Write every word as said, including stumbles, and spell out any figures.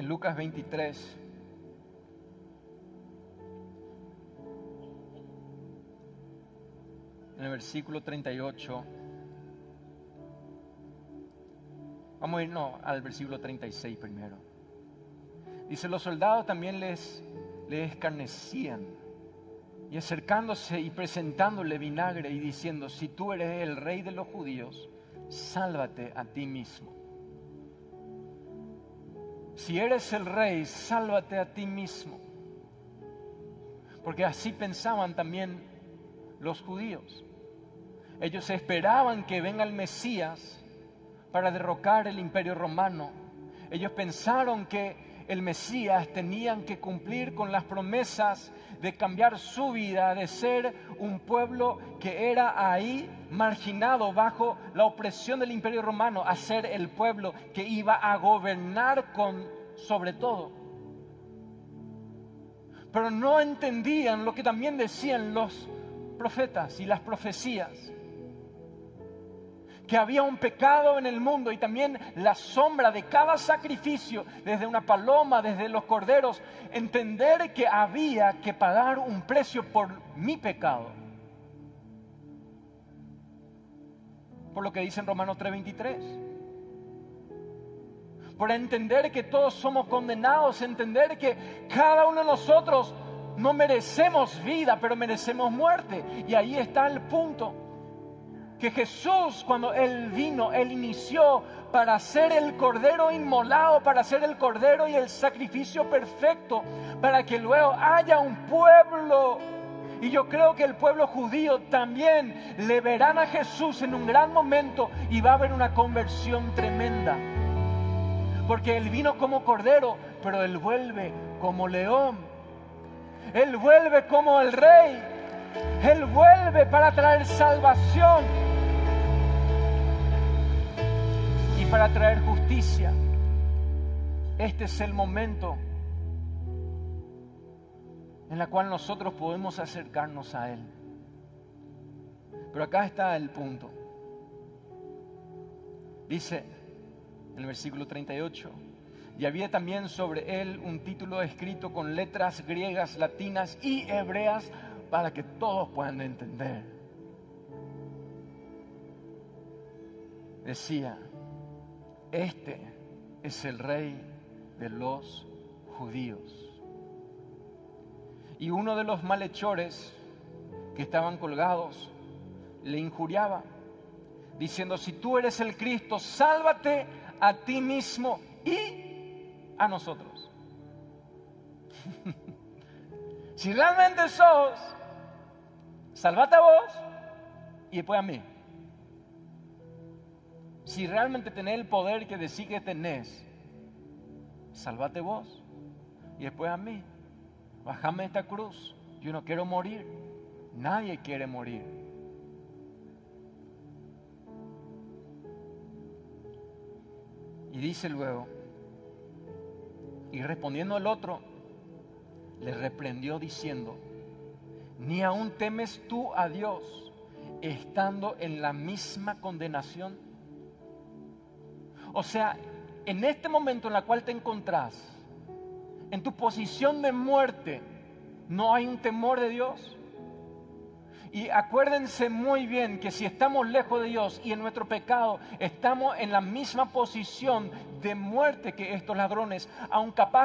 Lucas veintitrés. En el versículo treinta y ocho. Vamos a ir no, al versículo treinta y seis primero. Dice, los soldados también les, les escarnecían, y acercándose y presentándole vinagre y diciendo, si tú eres el rey de los judíos, sálvate a ti mismo. Si eres el rey, sálvate a ti mismo. Porque así pensaban también los judíos. Ellos esperaban que venga el Mesías para derrocar el imperio romano. Ellos pensaron que el Mesías tenían que cumplir con las promesas de cambiar su vida, de ser un pueblo que era ahí marginado bajo la opresión del imperio romano, a ser el pueblo que iba a gobernar con sobre todo. Pero no entendían lo que también decían los profetas y las profecías, que había un pecado en el mundo y también la sombra de cada sacrificio, desde una paloma, desde los corderos, entender que había que pagar un precio por mi pecado. Por lo que dice en Romanos tres veintitrés. Por entender que todos somos condenados, entender que cada uno de nosotros no merecemos vida, pero merecemos muerte. Y ahí está el punto. Que Jesús, cuando Él vino, Él inició para ser el cordero inmolado, para ser el cordero y el sacrificio perfecto, para que luego haya un pueblo. Y yo creo que el pueblo judío también le verán a Jesús en un gran momento y va a haber una conversión tremenda. Porque Él vino como cordero, pero Él vuelve como león. Él vuelve como el rey. Él vuelve para traer salvación y para traer justicia. Este es el momento en el cual nosotros podemos acercarnos a Él. Pero acá está el punto. Dice en el versículo treinta y ocho, y había también sobre Él un título escrito con letras griegas, latinas y hebreas, para que todos puedan entender. Decía, este es el rey de los judíos. Y uno de los malhechores que estaban colgados le injuriaba, diciendo, si tú eres el Cristo, sálvate a ti mismo y a nosotros. Si realmente sos, sálvate a vos y después a mí. Si realmente tenés el poder que decís que tenés, sálvate vos y después a mí. Bájame esta cruz. Yo no quiero morir. Nadie quiere morir. Y dice luego, y respondiendo el otro, le reprendió diciendo, ¿ni aún temes tú a Dios estando en la misma condenación? O sea, en este momento en el cual te encontrás, en tu posición de muerte, ¿no hay un temor de Dios? Y acuérdense muy bien que si estamos lejos de Dios y en nuestro pecado, estamos en la misma posición de muerte que estos ladrones, aun capaz